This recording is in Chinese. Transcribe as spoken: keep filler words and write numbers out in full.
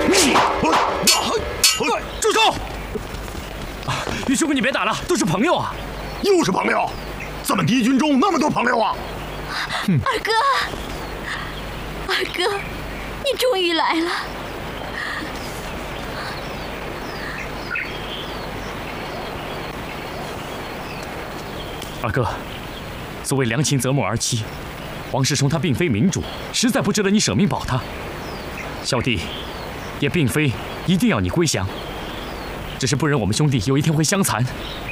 住手！啊，于兄哥，你别打了，都是朋友啊。 又是朋友，咱们敌军中那么多朋友啊！ 二哥，二哥，你终于来了。 二哥，所谓良禽择木而栖，王世充他并非明主，实在不值得你舍命保他。小弟也并非一定要你归降，只是不忍我们兄弟有一天会相残，